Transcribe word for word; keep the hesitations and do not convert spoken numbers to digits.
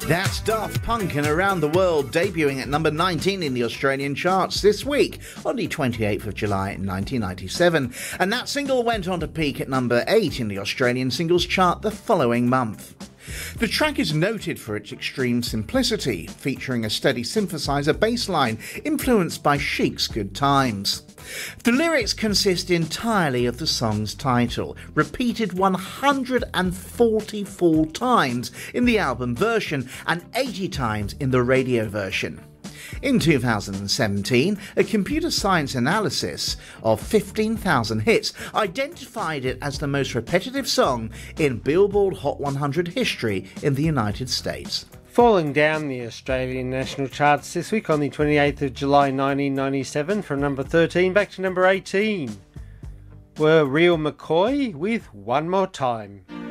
That's Daft Punk and Around the World, debuting at number nineteen in the Australian charts this week, on the twenty-eighth of July nineteen ninety-seven. And that single went on to peak at number eight in the Australian singles chart the following month. The track is noted for its extreme simplicity, featuring a steady synthesizer bass line influenced by Chic's Good Times. The lyrics consist entirely of the song's title, repeated one hundred forty-four times in the album version and eighty times in the radio version. In two thousand seventeen, a computer science analysis of fifteen thousand hits identified it as the most repetitive song in Billboard Hot one hundred history in the United States. Falling down the Australian national charts this week on the twenty-eighth of July nineteen ninety-seven from number thirteen back to number eighteen were Real McCoy with One More Time.